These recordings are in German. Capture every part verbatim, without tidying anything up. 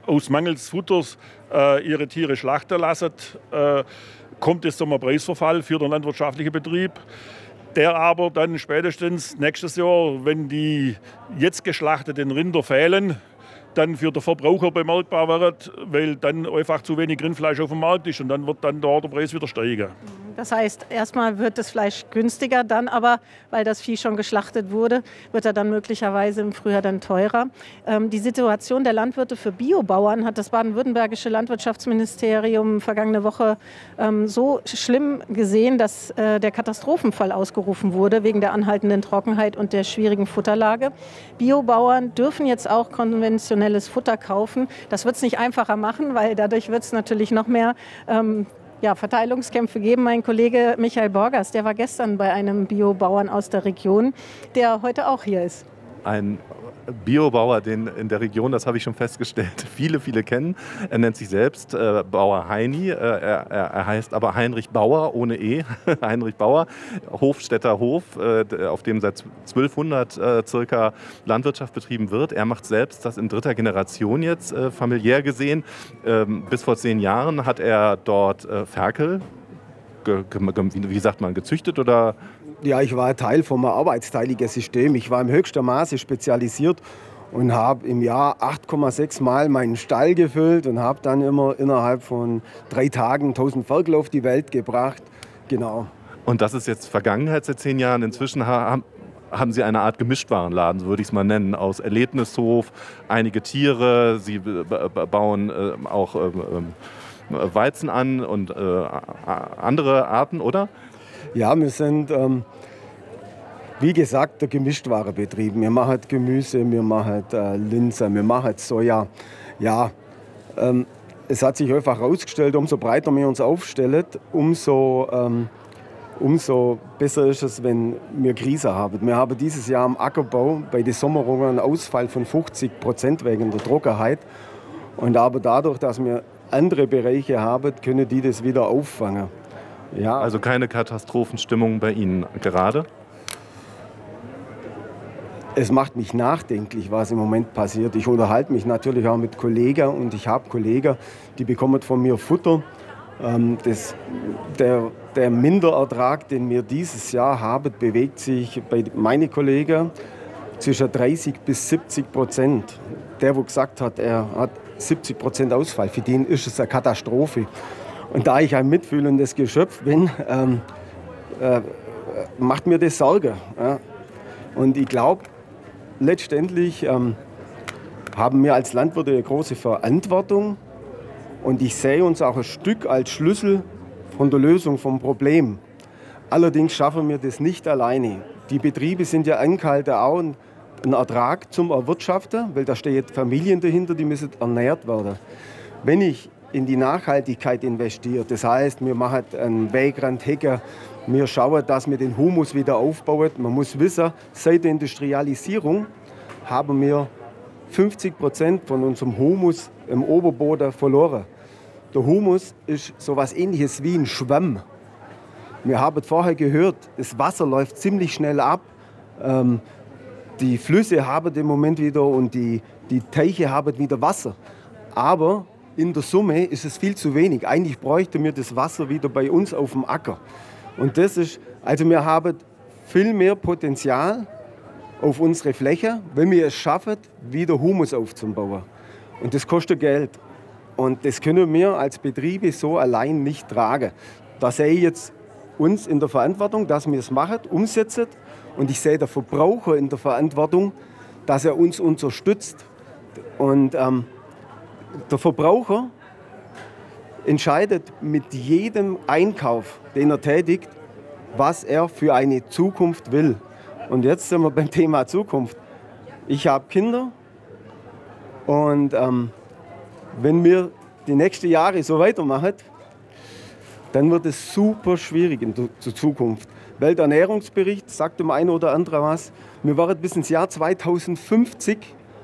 aus Mangel des Futters äh, ihre Tiere schlachten lassen, äh, kommt es zum Preisverfall für den landwirtschaftlichen Betrieb, der aber dann spätestens nächstes Jahr, wenn die jetzt geschlachteten Rinder fehlen, dann für den Verbraucher bemerkbar wird, weil dann einfach zu wenig Rindfleisch auf dem Markt ist und dann wird dann der Preis wieder steigen. Das heißt, erstmal wird das Fleisch günstiger, dann aber, weil das Vieh schon geschlachtet wurde, wird er dann möglicherweise im Frühjahr dann teurer. Ähm, die Situation der Landwirte für Biobauern hat das baden-württembergische Landwirtschaftsministerium vergangene Woche ähm, so schlimm gesehen, dass äh, der Katastrophenfall ausgerufen wurde wegen der anhaltenden Trockenheit und der schwierigen Futterlage. Biobauern dürfen jetzt auch konventionelles Futter kaufen. Das wird es nicht einfacher machen, weil dadurch wird es natürlich noch mehr ähm, Ja, Verteilungskämpfe geben. Mein Kollege Michael Borgers, der war gestern bei einem Biobauern aus der Region, der heute auch hier ist. Ein Biobauer, den in der Region, das habe ich schon festgestellt, viele, viele kennen. Er nennt sich selbst äh, Bauer Heini. Äh, er, er heißt aber Heinrich Bauer ohne E. Heinrich Bauer, Hofstädter Hof, äh, auf dem seit zwölfhundert äh, circa Landwirtschaft betrieben wird. Er macht selbst das in dritter Generation jetzt, äh, familiär gesehen. Ähm, bis vor zehn Jahren hat er dort äh, Ferkel, ge, ge, ge, wie sagt man, gezüchtet oder? Ja, ich war Teil vom arbeitsteiligen System. Ich war im höchsten Maße spezialisiert und habe im Jahr acht Komma sechs Mal meinen Stall gefüllt und habe dann immer innerhalb von drei Tagen tausend Ferkel auf die Welt gebracht. Genau. Und das ist jetzt Vergangenheit seit zehn Jahren. Inzwischen haben, haben Sie eine Art Gemischtwarenladen, so würde ich es mal nennen, aus Erlebnishof, einige Tiere. Sie bauen äh, auch äh, äh, Weizen an und äh, andere Arten, oder? Ja, wir sind, ähm, wie gesagt, der Gemischtwarenbetrieb. Wir machen Gemüse, wir machen äh, Linsen, wir machen Soja. Ja, ähm, es hat sich einfach herausgestellt, umso breiter wir uns aufstellen, umso, ähm, umso besser ist es, wenn wir Krise haben. Wir haben dieses Jahr im Ackerbau bei den Sommerungen einen Ausfall von fünfzig Prozent wegen der Trockenheit. Und aber dadurch, dass wir andere Bereiche haben, können die das wieder auffangen. Ja. Also keine Katastrophenstimmung bei Ihnen gerade? Es macht mich nachdenklich, was im Moment passiert. Ich unterhalte mich natürlich auch mit Kollegen und ich habe Kollegen, die bekommen von mir Futter. Ähm, das, der, der Minderertrag, den wir dieses Jahr haben, bewegt sich bei meinen Kollegen zwischen dreißig bis siebzig Prozent. Der, der gesagt hat, er hat siebzig Prozent Ausfall, für den ist es eine Katastrophe. Und da ich ein mitfühlendes Geschöpf bin, ähm, äh, macht mir das Sorge. Ja. Und ich glaube, letztendlich ähm, haben wir als Landwirte eine große Verantwortung. Und ich sehe uns auch ein Stück als Schlüssel von der Lösung vom Problem. Allerdings schaffen wir das nicht alleine. Die Betriebe sind ja angehalten, auch einen Ertrag zum Erwirtschaften, weil da stehen Familien dahinter, die müssen ernährt werden. Wenn ich in die Nachhaltigkeit investiert. Das heißt, wir machen einen Wegrand, Hecke, wir schauen, dass wir den Humus wieder aufbauen. Man muss wissen, seit der Industrialisierung haben wir fünfzig Prozent von unserem Humus im Oberboden verloren. Der Humus ist so etwas Ähnliches wie ein Schwamm. Wir haben vorher gehört, das Wasser läuft ziemlich schnell ab. Ähm, die Flüsse haben im Moment wieder und die, die Teiche haben wieder Wasser. Aber in der Summe ist es viel zu wenig. Eigentlich bräuchten wir das Wasser wieder bei uns auf dem Acker. Und das ist, also wir haben viel mehr Potenzial auf unsere Fläche, wenn wir es schaffen, wieder Humus aufzubauen. Und das kostet Geld. Und das können wir als Betriebe so allein nicht tragen. Da sehe ich jetzt uns in der Verantwortung, dass wir es machen, umsetzen. Und ich sehe den Verbraucher in der Verantwortung, dass er uns unterstützt. Und ähm, der Verbraucher entscheidet mit jedem Einkauf, den er tätigt, was er für eine Zukunft will. Und jetzt sind wir beim Thema Zukunft. Ich habe Kinder und ähm, wenn wir die nächsten Jahre so weitermachen, dann wird es super schwierig in der Zukunft. Welternährungsbericht sagt dem einen oder anderen was. Wir werden bis ins Jahr zweitausendfünfzig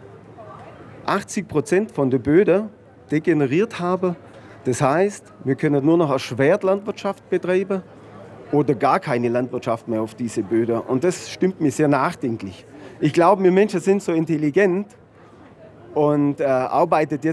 achtzig Prozent von den Böden degeneriert haben. Das heißt, wir können nur noch erschwert Landwirtschaft betreiben oder gar keine Landwirtschaft mehr auf diese Böden. Und das stimmt mir sehr nachdenklich. Ich glaube, wir Menschen sind so intelligent und äh, arbeitet jetzt